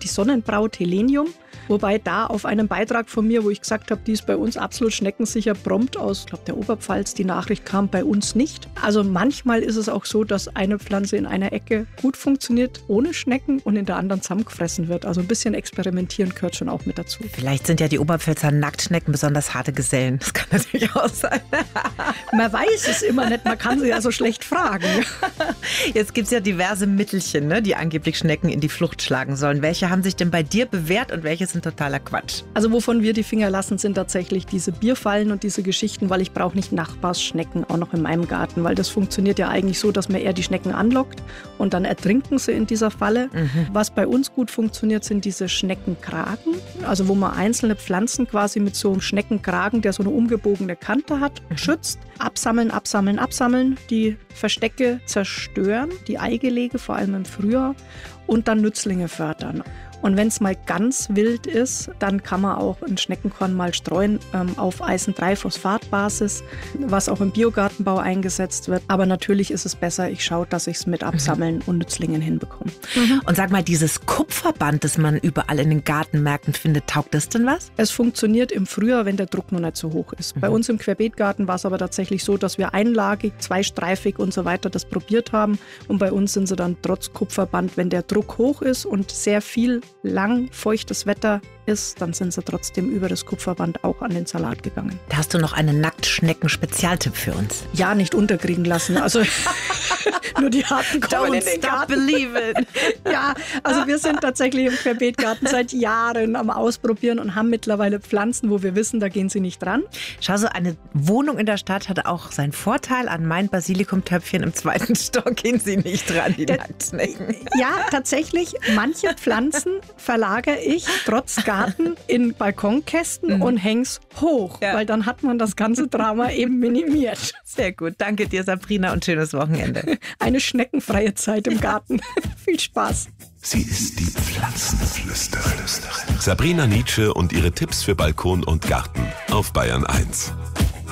die Sonnenbraut Helenium. Wobei da auf einem Beitrag von mir, wo ich gesagt habe, die ist bei uns absolut schneckensicher, prompt aus, ich glaube, der Oberpfalz, die Nachricht kam bei uns nicht. Also manchmal ist es auch so, dass eine Pflanze in einer Ecke gut funktioniert ohne Schnecken und in der anderen zusammengefressen wird. Also ein bisschen experimentieren gehört schon auch mit dazu. Vielleicht sind ja die Oberpfälzer Nacktschnecken besonders harte Gesellen. Das kann natürlich auch sein. Man weiß es immer nicht, man kann sie ja so schlecht fragen. Jetzt gibt es ja diverse Mittelchen, ne, die angeblich Schnecken in die Flucht schlagen sollen. Welche haben sich denn bei dir bewährt und welche sind totaler Quatsch? Also wovon wir die Finger lassen, sind tatsächlich diese Bierfallen und diese Geschichten, weil ich brauche nicht Nachbarsschnecken auch noch in meinem Garten, weil das funktioniert ja eigentlich so, dass man eher die Schnecken anlockt und dann ertrinken sie in dieser Falle. Was bei uns gut funktioniert, sind diese Schneckenkragen, also wo man einzelne Pflanzen quasi mit so einem Schneckenkragen, der so eine umgebogene Kante hat, schützt. Absammeln, absammeln, absammeln, die Verstecke zerstören, die Eigelege, vor allem im Frühjahr, und dann Nützlinge fördern. Und wenn es mal ganz wild ist, dann kann man auch ein Schneckenkorn mal streuen auf Eisen-3-Phosphat-Basis, was auch im Biogartenbau eingesetzt wird. Aber natürlich ist es besser, ich schaue, dass ich es mit Absammeln und Nützlingen hinbekomme. Und sag mal, dieses Kupferband, das man überall in den Gartenmärkten findet, taugt das denn was? Es funktioniert im Frühjahr, wenn der Druck noch nicht so hoch ist. Bei uns im Querbeetgarten war es aber tatsächlich so, dass wir einlagig, zweistreifig und so weiter das probiert haben. Und bei uns sind sie dann trotz Kupferband, wenn der Druck hoch ist und sehr viel lang feuchtes Wetter ist, dann sind sie trotzdem über das Kupferband auch an den Salat gegangen. Da hast du noch einen Nacktschnecken-Spezialtipp für uns. Ja, nicht unterkriegen lassen. Also nur die harten kommen in den Garten. Believe it. Ja, also wir sind tatsächlich im Querbeetgarten seit Jahren am Ausprobieren und haben mittlerweile Pflanzen, wo wir wissen, da gehen sie nicht dran. Schau, so eine Wohnung in der Stadt hat auch seinen Vorteil. An mein Basilikumtöpfchen im 2. Stock gehen sie nicht dran, die Nacktschnecken. Ja, tatsächlich, manche Pflanzen verlagere ich trotz Garten in Balkonkästen und häng's hoch, weil dann hat man das ganze Drama eben minimiert. Sehr gut, danke dir, Sabrina, und schönes Wochenende. Eine schneckenfreie Zeit im Garten. Viel Spaß. Sie ist die Pflanzenflüsterin. Sabrina Nitzsche und ihre Tipps für Balkon und Garten auf Bayern 1.